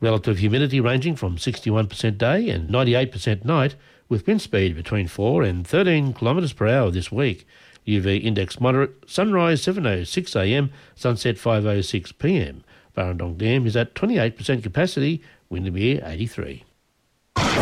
Relative humidity ranging from 61% day and 98% night, with wind speed between 4 and 13 kilometres per hour this week. UV index moderate, sunrise 7:06am, sunset 5:06pm. Barrendong Dam is at 28% capacity, wind and 83.